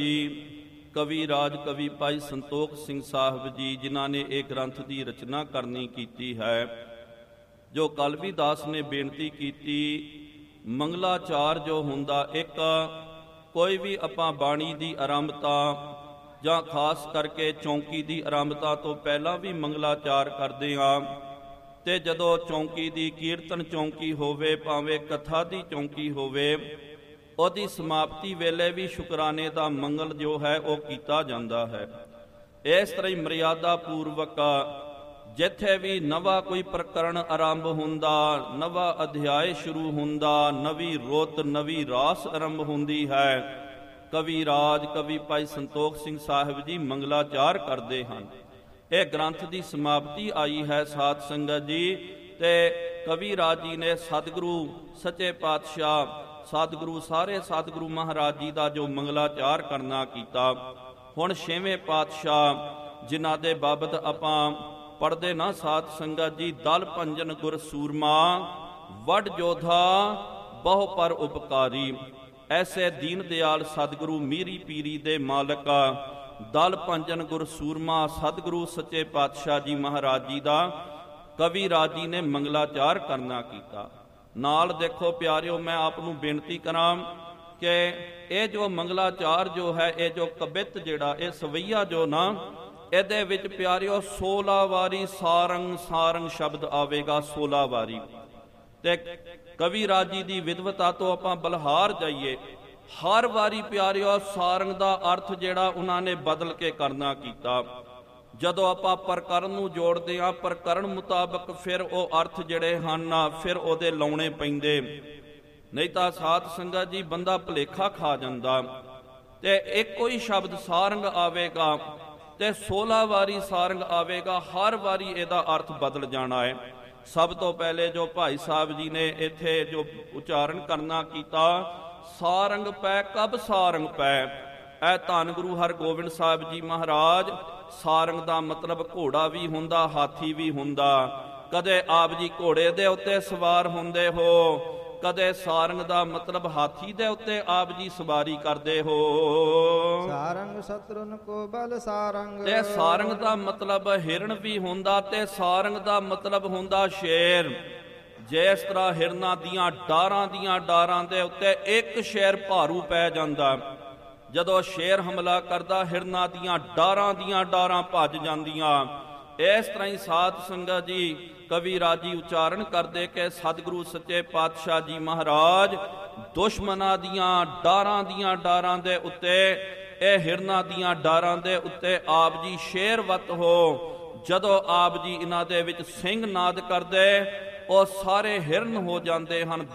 ਜੀ ਕਵੀ ਰਾਜ ਕਵੀ ਭਾਈ ਸੰਤੋਖ ਸਿੰਘ ਸਾਹਿਬ ਜੀ ਜਿਨ੍ਹਾਂ ਨੇ ਇਹ ਗ੍ਰੰਥ ਦੀ ਰਚਨਾ ਕਰਨੀ ਕੀਤੀ ਹੈ। ਜੋ ਕਲਵੀਦਾਸ ਨੇ ਬੇਨਤੀ ਕੀਤੀ, ਮੰਗਲਾਚਾਰ ਜੋ ਹੁੰਦਾ, ਇੱਕ ਕੋਈ ਵੀ ਆਪਾਂ ਬਾਣੀ ਦੀ ਆਰੰਭਤਾ ਜਾਂ ਖਾਸ ਕਰਕੇ ਚੌਂਕੀ ਦੀ ਆਰੰਭਤਾ ਤੋਂ ਪਹਿਲਾਂ ਵੀ ਮੰਗਲਾਚਾਰ ਕਰਦੇ ਹਾਂ। ਤੇ ਜਦੋਂ ਚੌਂਕੀ ਦੀ ਕੀਰਤਨ ਚੌਂਕੀ ਹੋਵੇ, ਭਾਵੇਂ ਕਥਾ ਦੀ ਚੌਂਕੀ ਹੋਵੇ, ਉਹਦੀ ਸਮਾਪਤੀ ਵੇਲੇ ਵੀ ਸ਼ੁਕਰਾਨੇ ਦਾ ਮੰਗਲ ਜੋ ਹੈ ਉਹ ਕੀਤਾ ਜਾਂਦਾ ਹੈ। ਇਸ ਤਰ੍ਹਾਂ ਹੀ ਮਰਿਆਦਾ ਪੂਰਵਕ ਜਿੱਥੇ ਵੀ ਨਵਾਂ ਕੋਈ ਪ੍ਰਕਰਣ ਆਰੰਭ ਹੁੰਦਾ, ਨਵਾਂ ਅਧਿਆਇ ਸ਼ੁਰੂ ਹੁੰਦਾ, ਨਵੀਂ ਰੁੱਤ ਨਵੀਂ ਰਾਸ ਆਰੰਭ ਹੁੰਦੀ ਹੈ, ਕਵੀ ਰਾਜ ਕਵੀ ਭਾਈ ਸੰਤੋਖ ਸਿੰਘ ਸਾਹਿਬ ਜੀ ਮੰਗਲਾਚਾਰ ਕਰਦੇ ਹਨ। ਇਹ ਗ੍ਰੰਥ ਦੀ ਸਮਾਪਤੀ ਆਈ ਹੈ ਸਾਧ ਸੰਗਤ ਜੀ। ਤੇ ਕਵੀ ਰਾਜ ਜੀ ਨੇ ਸਤਿਗੁਰੂ ਸੱਚੇ ਪਾਤਸ਼ਾਹ ਸਤਿਗੁਰੂ ਸਾਰੇ ਸਤਿਗੁਰੂ ਮਹਾਰਾਜ ਜੀ ਦਾ ਜੋ ਮੰਗਲਾਚਾਰ ਕਰਨਾ ਕੀਤਾ। ਹੁਣ 6ਵੇਂ ਪਾਤਸ਼ਾਹ ਜਿਨ੍ਹਾਂ ਦੇ ਬਾਬਤ ਆਪਾਂ ਪੜ੍ਹਦੇ ਨਾ ਸਾਧ ਸੰਗਤ ਜੀ, ਦਲ ਭੰਜਨ ਗੁਰ ਸੂਰਮਾ ਵੱਡ ਜੋਧਾ ਬਹੁ ਪਰ ਉਪਕਾਰੀ। ਐਸੇ ਦੀਨ ਦਿਆਲ ਸਤਿਗੁਰੂ ਮੀਰੀ ਪੀਰੀ ਦੇ ਮਾਲਕ ਦਲ ਭੰਜਨ ਗੁਰ ਸੂਰਮਾ ਸਤਿਗੁਰੂ ਸੱਚੇ ਪਾਤਸ਼ਾਹ ਜੀ ਮਹਾਰਾਜ ਜੀ ਦਾ ਕਵੀ ਰਾਜ ਜੀ ਨੇ ਮੰਗਲਾਚਾਰ ਕਰਨਾ ਕੀਤਾ। ਨਾਲ ਦੇਖੋ ਪਿਆਰਿਓ, ਮੈਂ ਆਪ ਨੂੰ ਬੇਨਤੀ ਕਰਾਂ ਕਿ ਇਹ ਜੋ ਮੰਗਲਾਚਾਰ ਜੋ ਹੈ, ਇਹ ਜੋ ਕਵਿਤ ਜਿਹੜਾ ਇਹ ਸਵਈਆ ਜੋ ਨਾ, ਇਹਦੇ ਵਿੱਚ ਪਿਆਰਿਓ 16 ਵਾਰੀ ਸਾਰੰਗ ਸਾਰੰਗ ਸ਼ਬਦ ਆਵੇਗਾ, 16 ਵਾਰੀ। ਤੇ ਕਵੀ ਰਾਜ ਜੀ ਦੀ ਵਿਦਵਤਾ ਤੋਂ ਆਪਾਂ ਬਲਹਾਰ ਜਾਈਏ, ਹਰ ਵਾਰੀ ਪਿਆਰਿਓ ਸਾਰੰਗ ਦਾ ਅਰਥ ਜਿਹੜਾ ਉਹਨਾਂ ਨੇ ਬਦਲ ਕੇ ਕਰਨਾ ਕੀਤਾ। ਜਦੋਂ ਆਪਾਂ ਪ੍ਰਕਰਨ ਨੂੰ ਜੋੜਦੇ ਹਾਂ, ਪ੍ਰਕਰਨ ਮੁਤਾਬਕ ਫਿਰ ਉਹ ਅਰਥ ਜਿਹੜੇ ਹਨ ਫਿਰ ਉਹਦੇ ਲਾਉਣੇ ਪੈਂਦੇ, ਨਹੀਂ ਤਾਂ ਸਾਧ ਸੰਗਤ ਜੀ ਬੰਦਾ ਭੁਲੇਖਾ ਖਾ ਜਾਂਦਾ। ਤੇ ਇੱਕੋ ਹੀ ਸ਼ਬਦ ਸਾਰੰਗ ਆਵੇਗਾ ਤੇ 16 ਵਾਰੀ ਸਾਰੰਗ ਆਵੇਗਾ, ਹਰ ਵਾਰੀ ਇਹਦਾ ਅਰਥ ਬਦਲ ਜਾਣਾ ਹੈ। ਸਭ ਤੋਂ ਪਹਿਲੇ ਜੋ ਭਾਈ ਸਾਹਿਬ ਜੀ ਨੇ ਇੱਥੇ ਜੋ ਉਚਾਰਨ ਕਰਨਾ ਕੀਤਾ, ਸਾਰੰਗ ਪੈ ਕਬ ਸਾਰੰਗ ਪੈ। ਇਹ ਧੰਨ ਗੁਰੂ ਹਰਗੋਬਿੰਦ ਸਾਹਿਬ ਜੀ ਮਹਾਰਾਜ, ਸਾਰੰਗ ਦਾ ਮਤਲਬ ਘੋੜਾ ਵੀ ਹੁੰਦਾ, ਹਾਥੀ ਵੀ ਹੁੰਦਾ। ਕਦੇ ਆਪ ਜੀ ਘੋੜੇ ਦੇ ਉੱਤੇ ਸਵਾਰ ਹੁੰਦੇ ਹੋ, ਕਦੇ ਸਾਰੰਗ ਦਾ ਮਤਲਬ ਹਾਥੀ ਦੇ ਉੱਤੇ ਆਪ ਜੀ ਸਵਾਰੀ ਕਰਦੇ ਹੋ। ਸਾਰੰਗ ਸ਼ਤਰਨ ਕੋ ਬਲ ਸਾਰੰਗ। ਤੇ ਸਾਰੰਗ ਦਾ ਮਤਲਬ ਹਿਰਨ ਵੀ ਹੁੰਦਾ ਤੇ ਸਾਰੰਗ ਦਾ ਮਤਲਬ ਹੁੰਦਾ ਸ਼ੇਰ। ਜਿਸ ਤਰ੍ਹਾਂ ਹਿਰਨਾਂ ਦੀਆਂ ਡਾਰਾਂ ਦੇ ਉੱਤੇ ਇੱਕ ਸ਼ੇਰ ਭਾਰੂ ਪੈ ਜਾਂਦਾ, ਜਦੋਂ ਸ਼ੇਰ ਹਮਲਾ ਕਰਦਾ ਹਿਰਨਾਂ ਦੀਆਂ ਡਾਰਾਂ ਭੱਜ ਜਾਂਦੀਆਂ। ਇਸ ਤਰ੍ਹਾਂ ਹੀ ਸਾਧ ਸੰਗਤ ਜੀ ਕਵੀ ਰਾਜੀ ਉਚਾਰਨ ਕਰਦੇ ਕਿ ਸਤਿਗੁਰੂ ਸੱਚੇ ਪਾਤਸ਼ਾਹ ਜੀ ਮਹਾਰਾਜ ਦੁਸ਼ਮਨਾਂ ਦੀਆਂ ਡਾਰਾਂ ਦੇ ਉੱਤੇ, ਇਹ ਹਿਰਨਾਂ ਦੀਆਂ ਡਾਰਾਂ ਦੇ ਉੱਤੇ ਆਪ ਜੀ ਸ਼ੇਰਵਤ ਹੋ। ਜਦੋਂ ਆਪ ਜੀ ਇਹਨਾਂ ਦੇ ਵਿੱਚ ਸਿੰਘ ਨਾਦ ਕਰਦੇ, ਉਹ ਸਾਰੇ ਹਿਰਨ ਹੋ ਜਾਂਦੇ ਹਨ।